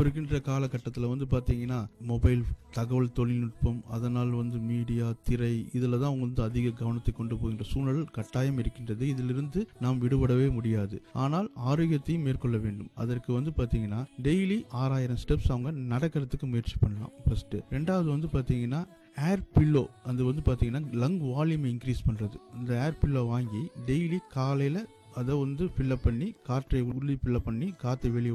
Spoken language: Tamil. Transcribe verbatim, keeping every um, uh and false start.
இருக்கின்ற காலகட்டத்தில் வந்து பார்த்தீங்கன்னா மொபைல் தகவல் தொழில்நுட்பம், அதனால் வந்து மீடியா, திரை இதில் தான் அவங்க வந்து அதிக கவனத்தை கொண்டு போகின்ற சூழல் கட்டாயம் இருக்கின்றது. இதிலிருந்து நாம் விடுபடவே முடியாது. ஆனால் ஆரோக்கியத்தையும் மேற்கொள்ள வேண்டும். அதற்கு வந்து பார்த்தீங்கன்னா டெய்லி ஆறாயிரம் ஸ்டெப்ஸ் அவங்க நடக்கிறதுக்கு முயற்சி பண்ணலாம் ஃபர்ஸ்ட். ரெண்டாவது வந்து பார்த்தீங்கன்னா ஏர் பில்லோ, அது வந்து பார்த்தீங்கன்னா லங் வால்யூம் இன்க்ரீஸ் பண்ணுறது. இந்த ஏர் பில்லோ வாங்கி டெய்லி காலையில் அதை வந்து ஃபில்லப் பண்ணி காற்றை உள்ளே ஃபில்லப் பண்ணி காற்றை வெளியே